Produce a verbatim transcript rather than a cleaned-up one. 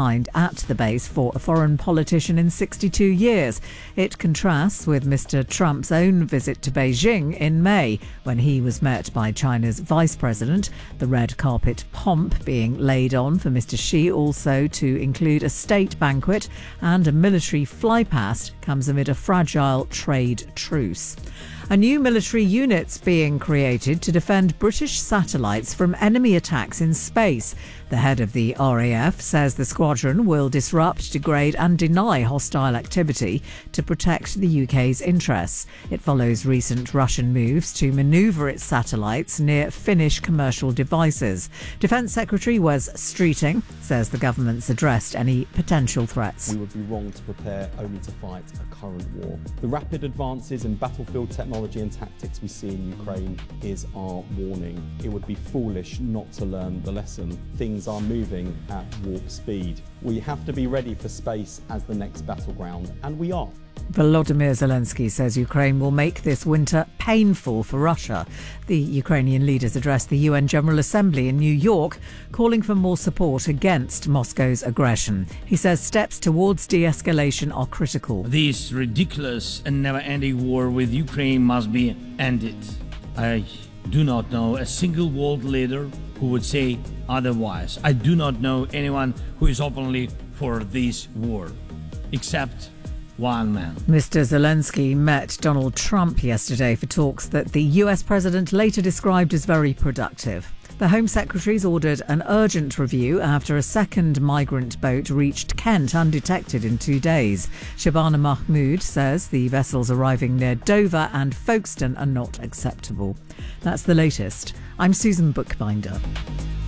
kind at the base for a foreign politician in sixty-two years. It contrasts with Mister Trump's own visit to Beijing in May, when he was met by China's vice president. The red carpet pomp being laid on for Mister Xi also to include a state banquet and a military flypast comes amid a fragile trade truce. A new military unit's being created to defend British satellites from enemy attacks in space. The head of the R A F says the squadron will disrupt, degrade and deny hostile activity to protect the U K's interests. It follows recent Russian moves to manoeuvre its satellites near Finnish commercial devices. Defence Secretary Wes Streeting says the government's addressed any potential threats. We would be wrong to prepare only to fight a current war. The rapid advances in battlefield technology and tactics we see in Ukraine is our warning. It would be foolish not to learn the lesson. Things are moving at warp speed. We have to be ready for space as the next battleground, and we are. Volodymyr Zelensky says Ukraine will make this winter painful for Russia. The Ukrainian leaders addressed the U N General Assembly in New York, calling for more support against Moscow's aggression. He says steps towards de-escalation are critical. This ridiculous and never-ending war with Ukraine must be ended. I do not know a single world leader who would say otherwise. I do not know anyone who is openly for this war, except one man. Mister Zelensky met Donald Trump yesterday for talks that the U S president later described as very productive. The Home Secretary's ordered an urgent review after a second migrant boat reached Kent undetected in two days. Shabana Mahmood says the vessels arriving near Dover and Folkestone are not acceptable. That's the latest. I'm Susan Bookbinder.